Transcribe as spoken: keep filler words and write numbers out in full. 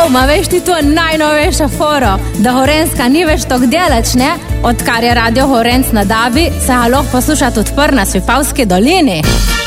ma veš ti to najnovejša foro, da Gorenjska ni več tok delač, ne? Odkar je radio Gorenc na Dabi, se ga lahko posluša tudi v Vipavski dolini.